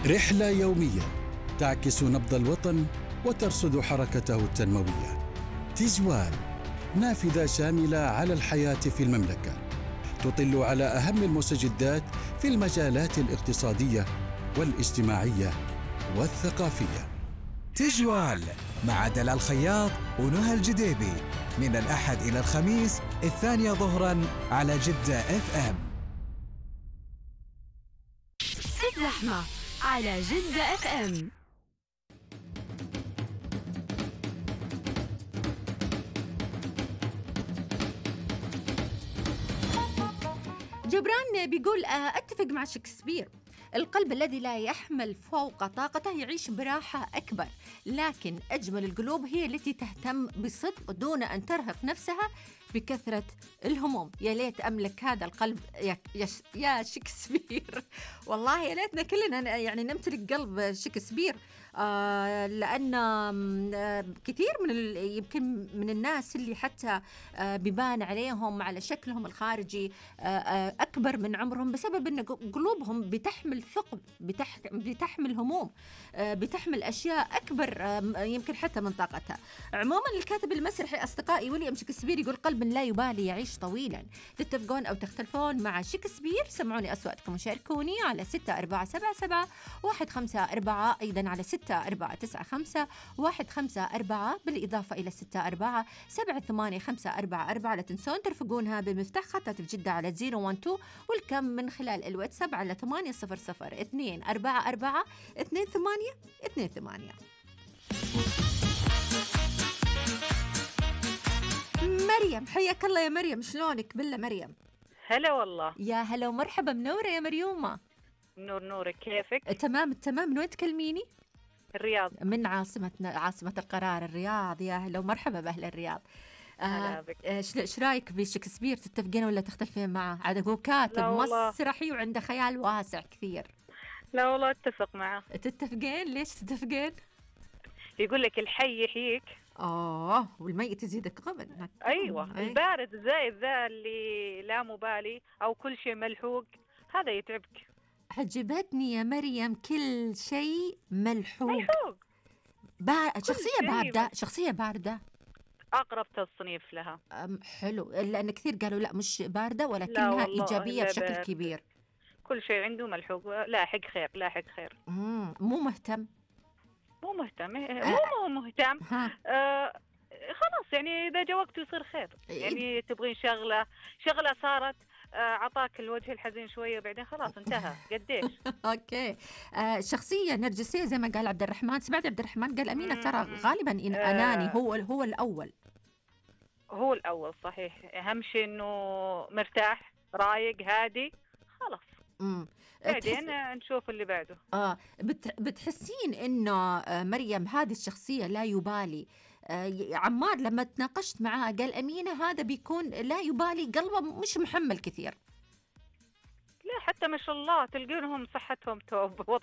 رحلة يومية تعكس نبض الوطن وترصد حركته التنموية. تجوال، نافذة شاملة على الحياة في المملكة، تطل على أهم المستجدات في المجالات الاقتصادية والاجتماعية والثقافية. تجوال مع دلال الخياط ونهى الجديبي، من الأحد إلى الخميس 2 ظهراً على جدة FM. الزحمة على جدة FM. جبران بيقول أتفق مع شكسبير، القلب الذي لا يحمل فوق طاقته يعيش براحة أكبر، لكن أجمل القلوب هي التي تهتم بصدق دون أن ترهق نفسها بكثرة الهموم. يا ليت أملك هذا القلب يا شكسبير. والله يا ليتنا كلنا يعني نمتلك قلب شكسبير، لأن كثير يمكن من الناس اللي حتى بيبان عليهم على شكلهم الخارجي أكبر من عمرهم بسبب أن قلوبهم بتحمل ثقل، بتحمل هموم، بتحمل أشياء أكبر يمكن حتى من طاقتها. عموما الكاتب المسرحي أصدقائي ويليام شكسبير يقول قلب لا يبالي يعيش طويلا. تتفقون أو تختلفون مع شكسبير؟ سمعوني أصواتكم وشاركوني على 6477 أيضا على 6495 بالإضافة إلى 647854. لا تنسون ترفقونها بمفتاح خطة جدة على 012 والكم من خلال الواتساب على 800-244-2828. مريم، حياك الله يا مريم، شلونك؟ بالله مريم. هلا والله. يا هلا ومرحبا، منورة يا مريومة. نورك، كيفك؟ تمام. من وين تكلميني؟ الرياض. من عاصمة القرار الرياض. يا هلا ومرحبا بأهل الرياض. ايش رايك بشكسبير؟ تتفقين ولا تختلفين معه؟ عاد هو كاتب مسرحي وعنده خيال واسع كثير. لا والله اتفق معه. تتفقين؟ ليش تتفقين؟ يقول لك الحي يحييك والميت يزيدك غبن. ايوه البارد الزايد ذا اللي لا مبالي او كل شيء ملحوق هذا يتعبك. عجبتني يا مريم، كل شيء ملحوق. شخصية باردة أقرب تصنيف لها. حلو، لأن كثير قالوا لا مش باردة ولكنها إيجابية بشكل كبير. كل شيء عنده ملحوق، لاحق خير. مو مهتم. خلاص يعني إذا جا وقته يصير خير. يعني تبغين شغلة صارت عطاك الوجه الحزين شوية بعدين خلاص انتهى. قديش؟ أوكي. شخصية نرجسية زي ما قال عبد الرحمن. سمعت عبد الرحمن قال أمينة ترى غالبا أناني. هو الأول صحيح. أهم شيء إنه مرتاح رايق هادي خلاص. بعدين نشوف اللي بعده. بتحسين إنه مريم هذه الشخصية لا يبالي؟ عمار لما تناقشت معاه قال أمينة هذا بيكون لا يبالي، قلبه مش محمل كثير. لا حتى ما شاء الله تلقينهم صحتهم توب.